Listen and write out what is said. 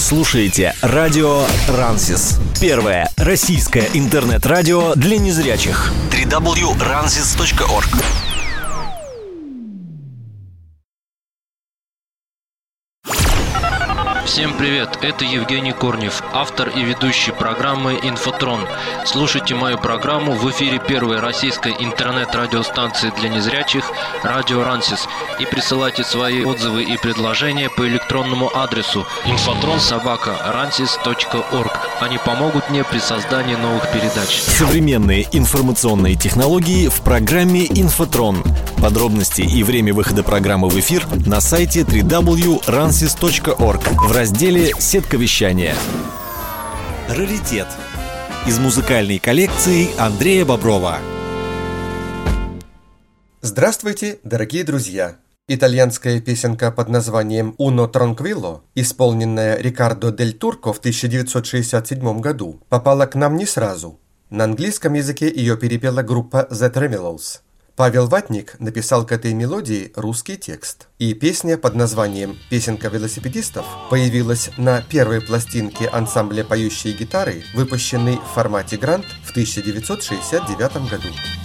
слушаете радио Рансис. Первое российское интернет-радио для незрячих. www.ransis.org. Всем привет, это Евгений Корнев, автор и ведущий программы «Инфотрон». Слушайте мою программу в эфире первой российской интернет-радиостанции для незрячих «Радио Рансис» и присылайте свои отзывы и предложения по электронному адресу infotron@ransis.org. Они помогут мне при создании новых передач. Современные информационные технологии в программе «Инфотрон». Подробности и время выхода программы в эфир на сайте www.ransis.org в разделе «Сетка вещания». Раритет. Из музыкальной коллекции Андрея Боброва. Здравствуйте, дорогие друзья! Итальянская песенка под названием «Uno Tranquillo», исполненная Рикардо Дель Турко в 1967 году, попала к нам не сразу. На английском языке ее перепела группа The Tremeloes. Павел Ватник написал к этой мелодии русский текст, и песня под названием «Песенка велосипедистов» появилась на первой пластинке ансамбля «Поющие гитары», выпущенной в формате грант в 1969 году.